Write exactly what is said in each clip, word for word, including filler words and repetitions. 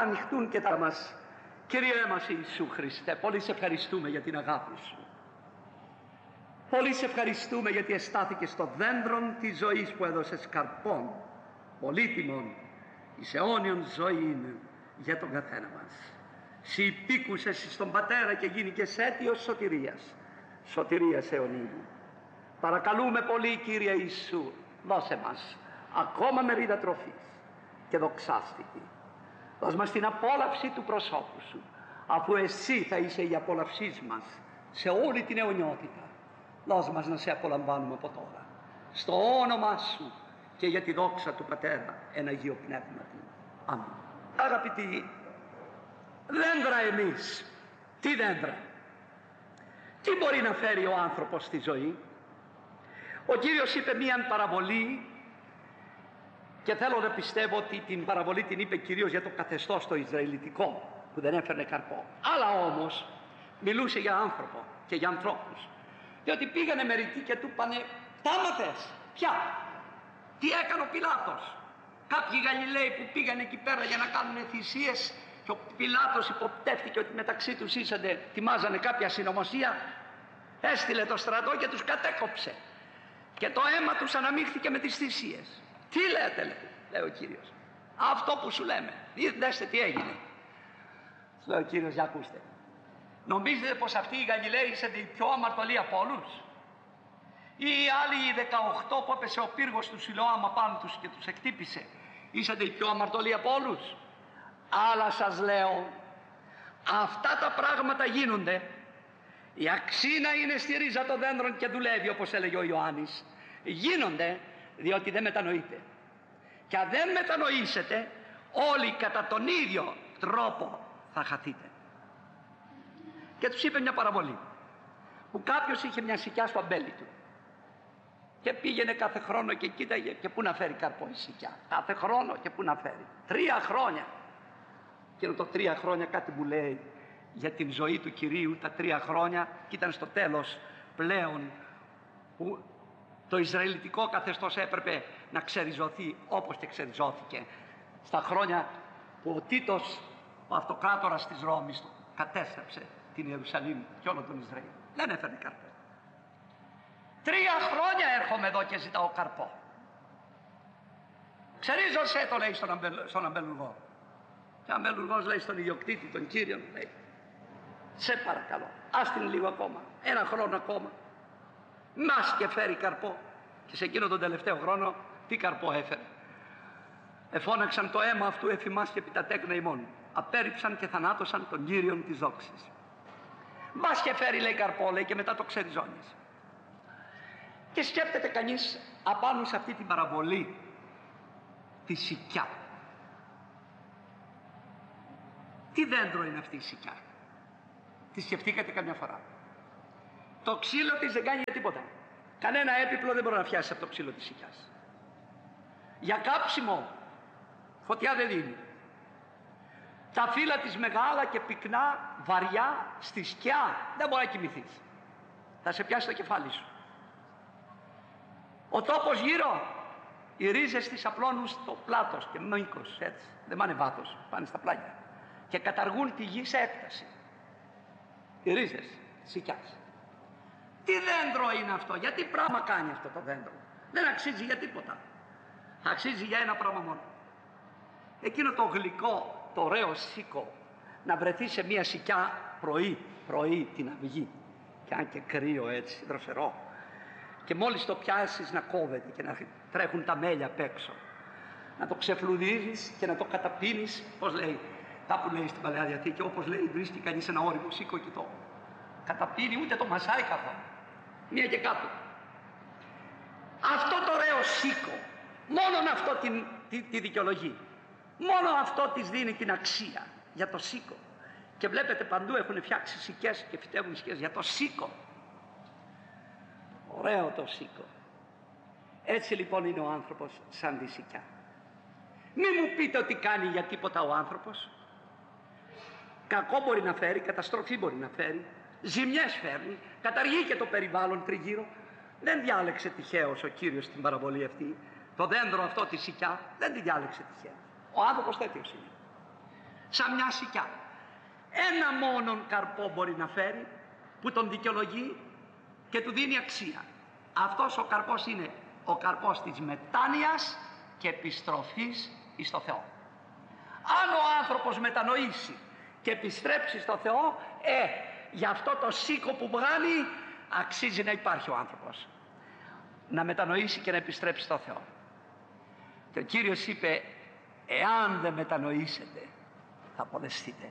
θα ανοιχτούν και τα μας. Κύριε μας Ιησού Χριστέ, πολύ σε ευχαριστούμε για την αγάπη Σου. Πολύ σε ευχαριστούμε γιατί αισθάθηκες στο δέντρο της ζωής που έδωσες καρπών, πολύτιμων, εις αιώνιον ζωή για τον καθένα μας. Συ υπήκουσες στον Πατέρα και γίνηκες αίτιος σωτηρίας, σωτηρίας αιωνίου. Παρακαλούμε πολύ, Κύριε Ιησού, δώσε μας ακόμα μερίδα τροφής και δοξάστηκε. Δώσ' μας την απόλαυση του προσώπου Σου, αφού Εσύ θα είσαι η απόλαυσή μας σε όλη την αιωνιότητα. Δώσ' μας να Σε απολαμβάνουμε από τώρα, στο όνομά Σου και για τη δόξα του Πατέρα εν Αγίο Πνεύματι. Αμήν. Αγαπητοί, δέντρα εμείς, τι δέντρα, τι μπορεί να φέρει ο άνθρωπος στη ζωή? Ο Κύριος είπε μίαν παραβολή και θέλω να πιστεύω ότι την παραβολή την είπε κυρίως για το καθεστώς το Ισραηλιτικό που δεν έφερνε καρπό. Αλλά όμως μιλούσε για άνθρωπο και για ανθρώπους, διότι πήγανε μερικοί και του πάνε, τα μαθες, ποια, τι έκανε ο Πιλάτος? Κάποιοι Γαλιλαίοι που πήγανε εκεί πέρα για να κάνουν θυσίες και ο Πιλάτος υποπτεύτηκε ότι μεταξύ τους ήσαντε, ετοιμάζανε κάποια συνωμοσία, έστειλε το στρατό και τους κατέκοψε και το αίμα τους αναμίχθηκε με τις θυσίες. Τι λέτε, λέει, λέει ο Κύριος, αυτό που σου λέμε, δέστε τι έγινε. Σου λέει ο Κύριος, για ακούστε, νομίζετε πως αυτοί οι Γαλιλαίοι ήσαντε οι πιο αμαρτωλοί από όλους? Ή οι άλλοι οι δεκαοκτώ που έπεσε ο πύργος του Σιλοάμ απάνω τους και τους εκτύπησε, ήσαντε οι πιο αμαρτωλοί από όλους? Αλλά σας λέω, αυτά τα πράγματα γίνονται, η αξίνα είναι στη ρίζα των δέντρων και δουλεύει, όπως έλεγε ο Ιωάννης, γίνονται διότι δεν μετανοείτε. Και αν δεν μετανοήσετε, όλοι κατά τον ίδιο τρόπο θα χαθείτε. Και τους είπε μια παραβολή, που κάποιος είχε μια σικιά στο αμπέλι του και πήγαινε κάθε χρόνο και κοίταγε και πού να φέρει καρπό η σικιά, κάθε χρόνο και πού να φέρει. Τρία χρόνια. Και το τρία χρόνια κάτι μου λέει για την ζωή του Κυρίου, τα τρία χρόνια, και ήταν στο τέλος πλέον που το Ισραηλιτικό καθεστώς έπρεπε να ξεριζωθεί όπως και ξεριζώθηκε στα χρόνια που ο Τίτος, ο αυτοκράτορας της Ρώμης, κατέστρεψε την Ιερουσαλήμ και όλο τον Ισραήλ. Δεν έφερνε καρπό. Τρία χρόνια έρχομαι εδώ και ζητάω καρπό. Ξερίζωσέ το, λέει στον, αμπελ, στον αμπελουργό. Και ο αμπελουργός λέει στον ιδιοκτήτη, τον Κύριον, λέει, σε παρακαλώ, ας την λίγο ακόμα, ένα χρόνο ακόμα, μας και φέρει καρπό. Και σε εκείνο τον τελευταίο χρόνο τι καρπό έφερε? Εφώναξαν το αίμα αυτού εφημάς και επί τα τέκνα ημών, απέρριψαν και θανάτωσαν τον Κύριον της δόξης. Μας και φέρει, λέει, καρπό, λέει, και μετά το ξεριζώνεις. Και σκέπτεται κανείς απάνω σε αυτή την παραβολή τη σικιά. Τι δέντρο είναι αυτή η σικιά? Τη σκεφτήκατε καμιά φορά? Το ξύλο της δεν κάνει για τίποτα. Κανένα έπιπλο δεν μπορεί να φτιάσει από το ξύλο της σικιάς. Για κάψιμο φωτιά δεν δίνει. Τα φύλλα της μεγάλα και πυκνά, βαριά, στη σκιά δεν μπορεί να κοιμηθείς. Θα σε πιάσει το κεφάλι σου. Ο τόπος γύρω, οι ρίζες της απλώνουν στο πλάτος και μήκος, έτσι, δεν πάνε βάθος, πάνε στα πλάγια και καταργούν τη γη σε έκταση. Οι ρίζες της σικιάς. Τι δέντρο είναι αυτό? Γιατί πράγμα κάνει αυτό το δέντρο? Δεν αξίζει για τίποτα. Αξίζει για ένα πράγμα μόνο. Εκείνο το γλυκό, το ωραίο σίκο, να βρεθεί σε μια σικιά πρωί, πρωί την αυγή, και αν και κρύο έτσι, δροσερό, και μόλις το πιάσεις να κόβεται και να τρέχουν τα μέλια απ' έξω, να το ξεφλουδίζεις και να το καταπίνεις, πώς λέει, κάπου λέει στην Παλαιά Διαθήκη, όπως λέει, βρίσκει κανείς ένα όριμο σίκο και το καταπίνει, ούτε το μασάει καθόλου, μία και κάτω. Αυτό το ωραίο σίκο, μόνον αυτό την, τη, τη δικαιολογεί, μόνο αυτό της δίνει την αξία, για το σίκο. Και βλέπετε παντού έχουν φτιάξει σικές και φυτεύουν σικές για το σίκο. Ωραίο το σίκο. Έτσι λοιπόν είναι ο άνθρωπος σαν τη σικιά. Μη μου πείτε ότι κάνει για τίποτα ο άνθρωπος. Κακό μπορεί να φέρει, καταστροφή μπορεί να φέρει, ζημιές φέρνει, καταργεί και το περιβάλλον τριγύρω. Δεν διάλεξε τυχαίως ο Κύριος την παραβολή αυτή, το δέντρο αυτό τη σικιά, δεν τη διάλεξε τυχαίως. Ο άνθρωπος τέτοιος είναι. σαν μια σικιά. Ένα μόνον καρπό μπορεί να φέρει που τον δικαιολογεί και του δίνει αξία. Αυτός ο καρπός είναι ο καρπός της μετάνοιας και επιστροφής εις το Θεό. Αν ο άνθρωπος μετανοήσει και επιστρέψει στο Θεό, ε, για αυτό το σίκο που βγάλει αξίζει να υπάρχει ο άνθρωπος. Να μετανοήσει και να επιστρέψει στο Θεό. Και ο Κύριος είπε, εάν δεν μετανοήσετε θα αποδεστείτε.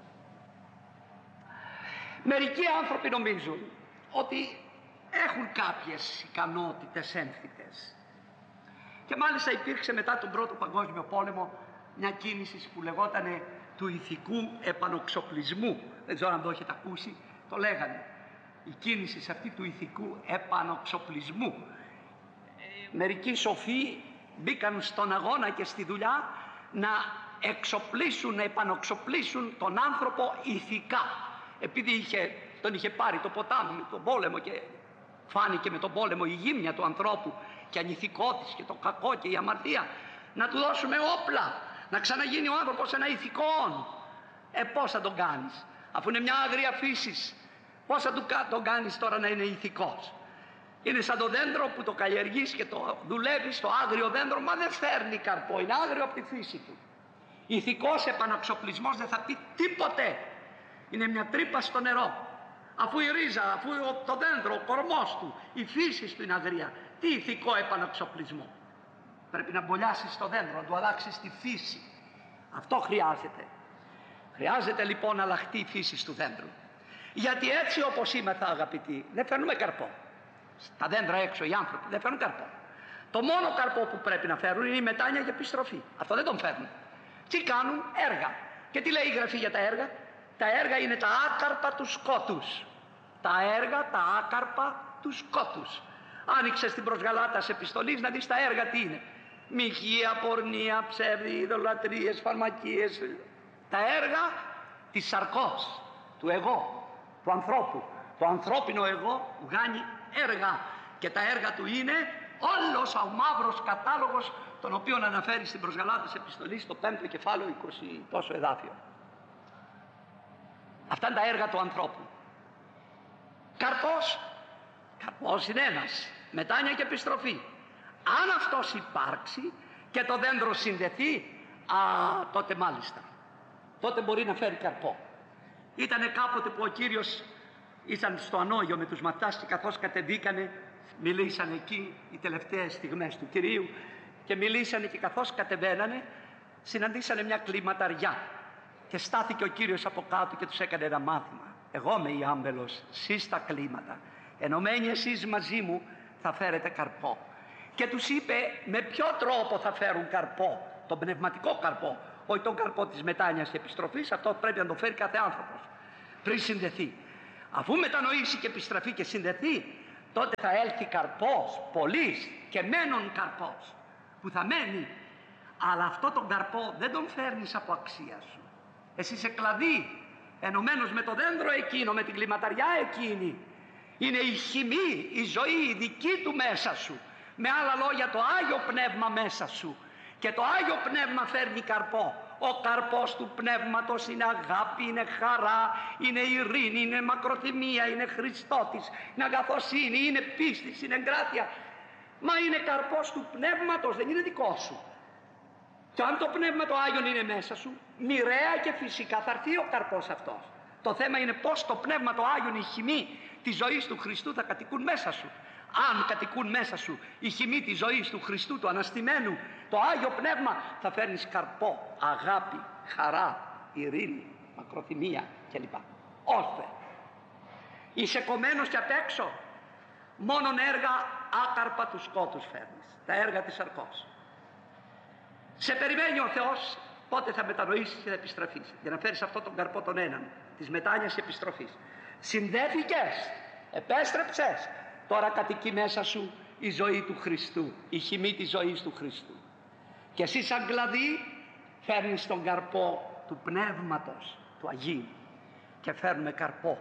Μερικοί άνθρωποι νομίζουν ότι έχουν κάποιες ικανότητες έμφυτες. Και μάλιστα υπήρξε μετά τον Πρώτο Παγκόσμιο Πόλεμο μια κίνηση που λεγότανε του ηθικού επανοξοπλισμού. Δεν ξέρω αν το έχετε ακούσει, το λέγανε. Η κίνηση σε αυτή του ηθικού επανοξοπλισμού. Ε, μερικοί σοφοί μπήκαν στον αγώνα και στη δουλειά να εξοπλίσουν, να επανοξοπλίσουν τον άνθρωπο ηθικά. Επειδή είχε, τον είχε πάρει το ποτάμι, τον πόλεμο και φάνηκε με τον πόλεμο η γύμνια του ανθρώπου και ανηθικότης και το κακό και η αμαρτία, να του δώσουμε όπλα, να ξαναγίνει ο άνθρωπος ένα ηθικόν. Ε, πώς θα τον κάνεις, αφού είναι μια άγρια φύσης, πώς θα τον κάνεις τώρα να είναι ηθικός? Είναι σαν το δέντρο που το καλλιεργείς και το δουλεύεις, το άγριο δέντρο, μα δεν φέρνει καρπό, είναι άγριο από τη φύση του. Ηθικός επανοξοπλισμός δεν θα πει τίποτε. Είναι μια τρύπα στο νερό. Αφού η ρίζα, αφού το δέντρο, ο κορμός του, η φύση του είναι αγρία, τι ηθικό επανοξοπλισμό? Πρέπει να μπολιάσεις το δέντρο, να του αλλάξεις τη φύση. Αυτό χρειάζεται. Χρειάζεται λοιπόν να αλλάχτεί η φύση του δέντρου. Γιατί έτσι όπως είμαστε αγαπητοί, δεν φέρνουμε καρπό. Στα δέντρα έξω οι άνθρωποι δεν φέρνουν καρπό. Το μόνο καρπό που πρέπει να φέρουν είναι η μετάνοια και επιστροφή. Αυτό δεν τον φέρνουν. Τι κάνουν? Έργα. Και τι λέει η Γραφή για τα έργα? Τα έργα είναι τα άκαρπα του σκότους. Τα έργα, τα άκαρπα του σκότους. Άνοιξες την προς Γαλάτας επιστολής να δεις τα έργα τι είναι. Μοιχεία, πορνεία, ψεύδι, ειδωλατρίες, φαρμακίες. Τα έργα της σαρκός, του εγώ, του ανθρώπου. Το ανθρώπινο εγώ βγάνει έργα και τα έργα του είναι όλος ο μαύρος κατάλογος, τον οποίο αναφέρει στην προς Γαλάτας επιστολή στο πέμπτο κεφάλαιο είκοσι τόσο εδάφιο. Αυτά είναι τα έργα του ανθρώπου. Καρπός, καρπός είναι ένας, μετάνοια και επιστροφή. Αν αυτός υπάρξει και το δέντρο συνδεθεί, α, τότε μάλιστα, τότε μπορεί να φέρει καρπό. Ήτανε κάποτε που ο Κύριος ήσαν στο Ανόγιο με τους μαθητάς και καθώς κατεβήκανε, μιλήσανε εκεί οι τελευταίες στιγμές του Κυρίου και μιλήσανε και καθώς κατεβαίνανε συναντήσανε μια κλιματαριά και στάθηκε ο Κύριος από κάτω και τους έκανε ένα μάθημα. Εγώ είμαι η άμπελος, εσείς τα κλίματα, ενωμένοι εσείς μαζί μου θα φέρετε καρπό. Και τους είπε με ποιο τρόπο θα φέρουν καρπό, τον πνευματικό καρπό, όχι τον καρπό της μετάνοιας και επιστροφής. Αυτό πρέπει να το φέρει κάθε άνθρωπος πριν συνδεθεί. Αφού μετανοήσει και επιστραφεί και συνδεθεί, τότε θα έλθει καρπός, πολύς και μένον καρπός, που θα μένει. Αλλά αυτό τον καρπό δεν τον φέρνεις από αξία σου. Εσύ είσαι κλαδί, ενωμένος με το δέντρο εκείνο, με την κλιματαριά εκείνη. Είναι η χυμή, η ζωή, η δική του μέσα σου. Με άλλα λόγια, το Άγιο Πνεύμα μέσα σου. Και το Άγιο Πνεύμα φέρνει καρπό. Ο καρπός του Πνεύματος είναι αγάπη, είναι χαρά, είναι ειρήνη, είναι μακροθυμία, είναι Χριστότης, είναι αγαθοσύνη, είναι πίστη, είναι εγκράτεια. Μα είναι καρπός του Πνεύματος, δεν είναι δικό σου. Και αν το Πνεύμα το Άγιον είναι μέσα σου, μοιραία και φυσικά θα έρθει ο καρπός αυτός. Το θέμα είναι πώς το Πνεύμα το Άγιον, η χυμή της ζωής του Χριστού θα κατοικούν μέσα σου. Αν κατοικούν μέσα σου η χυμή της ζωής του Χριστού, του Αναστημένου, το Άγιο Πνεύμα, θα φέρνεις καρπό, αγάπη, χαρά, ειρήνη, μακροθυμία κλπ. Ώστε είσαι κομμένος και απ' έξω, μόνον έργα άκαρπα του σκότους φέρνεις, τα έργα της σαρκός. Σε περιμένει ο Θεός πότε θα μετανοήσεις και θα επιστραφείς, για να φέρεις αυτό τον καρπό τον έναν, της μετάνοιας και επιστροφής. Συνδέθηκες, επέστρεψες, τώρα κατοικεί μέσα σου η ζωή του Χριστού, η χυμή της ζωής του Χριστού. Και εσύ σαν κλαδί φέρνεις τον καρπό του Πνεύματος του Αγίου και φέρνουμε καρπό.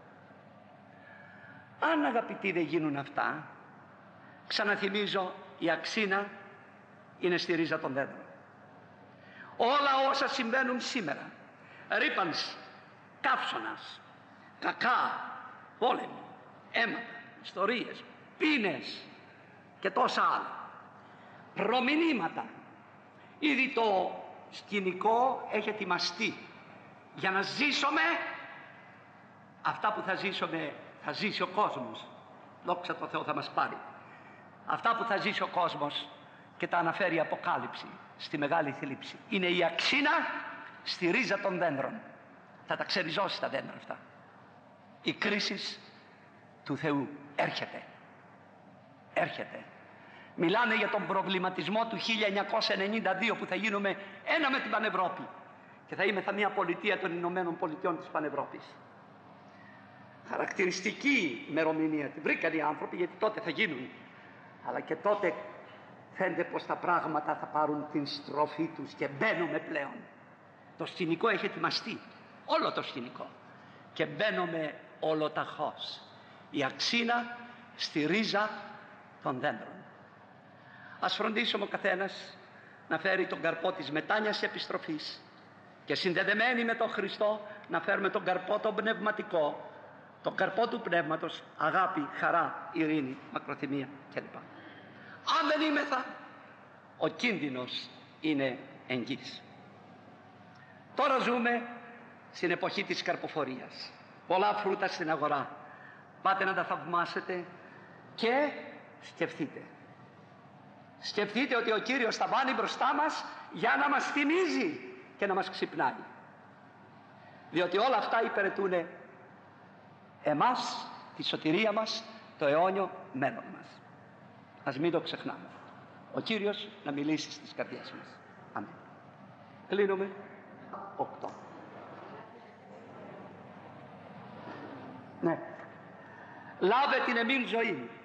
Αν αγαπητοί δεν γίνουν αυτά, ξαναθυμίζω, η αξίνα είναι στη ρίζα των δέντρων. Όλα όσα συμβαίνουν σήμερα, ρύπανση, καύσωνας, κακά, πόλεμοι, αίματα, ιστορίες, πείνες και τόσα άλλα. Προμηνύματα. Ήδη το σκηνικό έχει ετοιμαστεί για να ζήσουμε αυτά που θα ζήσουμε, θα ζήσει ο κόσμος. Δόξα τω Θεώ, θα μας πάρει. Αυτά που θα ζήσει ο κόσμος και τα αναφέρει η Αποκάλυψη στη Μεγάλη Θλίψη. Είναι η αξίνα στη ρίζα των δέντρων. Θα τα ξεριζώσει τα δέντρα αυτά. Η κρίση του Θεού έρχεται. Έρχεται. Μιλάνε για τον προβληματισμό του χίλια εννιακόσια ενενήντα δύο που θα γίνουμε ένα με την Πανευρώπη και θα είμαστε μια πολιτεία των Ηνωμένων Πολιτειών της Πανευρώπης. Χαρακτηριστική ημερομηνία, την βρήκαν οι άνθρωποι, γιατί τότε θα γίνουν. Αλλά και τότε φαίνεται πως τα πράγματα θα πάρουν την στροφή τους και μπαίνουμε πλέον. Το σκηνικό έχει ετοιμαστεί, όλο το σκηνικό, και μπαίνουμε ολοταχώς. Η αξίνα στη ρίζα των δέντρων. Ας φροντίσουμε ο καθένας να φέρει τον καρπό της μετάνοιας επιστροφής και συνδεδεμένοι με τον Χριστό να φέρουμε τον καρπό τον πνευματικό, τον καρπό του πνεύματος, αγάπη, χαρά, ειρήνη, μακροθυμία κλπ. Αν δεν είμεθα, ο κίνδυνος είναι εγγύς. Τώρα ζούμε στην εποχή της καρποφορίας. Πολλά φρούτα στην αγορά. Πάτε να τα θαυμάσετε και σκεφτείτε. Σκεφτείτε ότι ο Κύριος θα βάλει μπροστά μας για να μας θυμίζει και να μας ξυπνάει. Διότι όλα αυτά υπηρετούν εμάς, τη σωτηρία μας, το αιώνιο μέλλον μας. Ας μην το ξεχνάμε. Ο Κύριος να μιλήσει στις καρδιές μας. Αμήν. Κλείνουμε. Οκτώ. Ναι. Λάβε την εμήν ζωή.